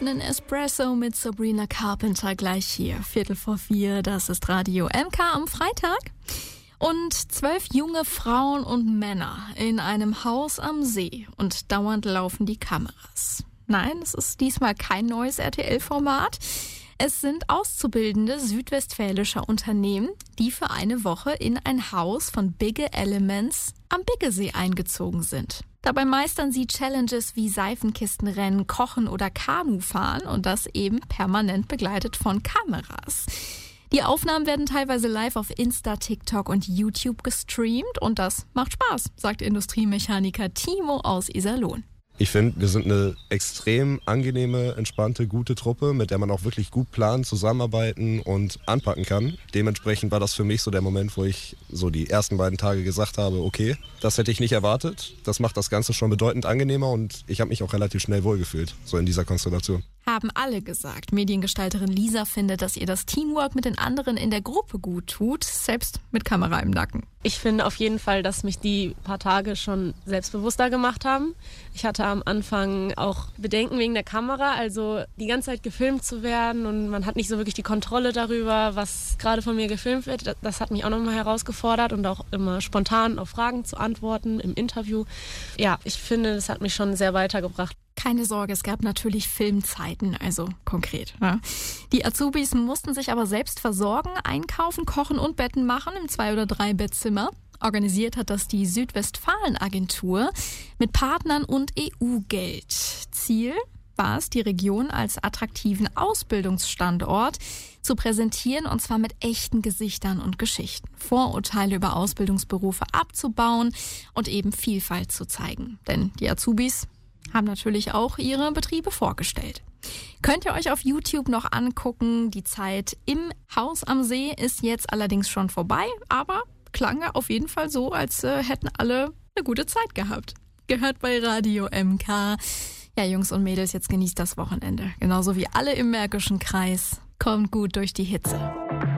einen Espresso mit Sabrina Carpenter gleich hier. 3:45, das ist Radio MK am Freitag. Und 12 junge Frauen und Männer in einem Haus am See und dauernd laufen die Kameras. Nein, es ist diesmal kein neues RTL-Format. Es sind auszubildende südwestfälischer Unternehmen, die für eine Woche in ein Haus von Bigge Elements am Biggesee eingezogen sind. Dabei meistern sie Challenges wie Seifenkistenrennen, Kochen oder Kanufahren und das eben permanent begleitet von Kameras. Die Aufnahmen werden teilweise live auf Insta, TikTok und YouTube gestreamt und das macht Spaß, sagt Industriemechaniker Timo aus Iserlohn. Ich finde, wir sind eine extrem angenehme, entspannte, gute Truppe, mit der man auch wirklich gut planen, zusammenarbeiten und anpacken kann. Dementsprechend war das für mich so der Moment, wo ich so die ersten beiden Tage gesagt habe, okay, das hätte ich nicht erwartet. Das macht das Ganze schon bedeutend angenehmer und ich habe mich auch relativ schnell wohlgefühlt, so in dieser Konstellation. Haben alle gesagt. Mediengestalterin Lisa findet, dass ihr das Teamwork mit den anderen in der Gruppe gut tut, selbst mit Kamera im Nacken. Ich finde auf jeden Fall, dass mich die paar Tage schon selbstbewusster gemacht haben. Ich hatte am Anfang auch Bedenken wegen der Kamera, also die ganze Zeit gefilmt zu werden und man hat nicht so wirklich die Kontrolle darüber, was gerade von mir gefilmt wird. Das hat mich auch nochmal herausgefordert und auch immer spontan auf Fragen zu antworten im Interview. Ja, ich finde, das hat mich schon sehr weitergebracht. Keine Sorge, es gab natürlich Filmzeiten, also konkret. Ja. Die Azubis mussten sich aber selbst versorgen, einkaufen, kochen und Betten machen im 2- oder 3-Bettzimmer. Organisiert hat das die Südwestfalen-Agentur mit Partnern und EU-Geld. Ziel war es, die Region als attraktiven Ausbildungsstandort zu präsentieren, und zwar mit echten Gesichtern und Geschichten. Vorurteile über Ausbildungsberufe abzubauen und eben Vielfalt zu zeigen. Denn die Azubis haben natürlich auch ihre Betriebe vorgestellt. Könnt ihr euch auf YouTube noch angucken. Die Zeit im Haus am See ist jetzt allerdings schon vorbei, aber klang ja auf jeden Fall so, als hätten alle eine gute Zeit gehabt. Gehört bei Radio MK. Ja, Jungs und Mädels, jetzt genießt das Wochenende. Genauso wie alle im Märkischen Kreis. Kommt gut durch die Hitze.